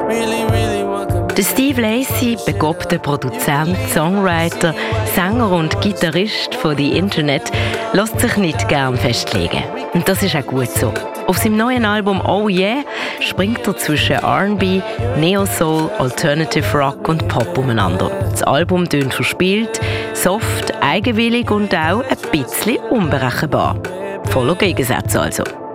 Der Steve Lacy, begabter Produzent, Songwriter, Sänger und Gitarrist von The Internet, lässt sich nicht gern festlegen. Und das ist auch gut so. Auf seinem neuen Album «Oh Yeah» springt er zwischen R&B, Neo-Soul, Alternative Rock und Pop umeinander. Das Album tönt verspielt, soft, eigenwillig und auch ein bisschen unberechenbar. Voller Gegensätze also.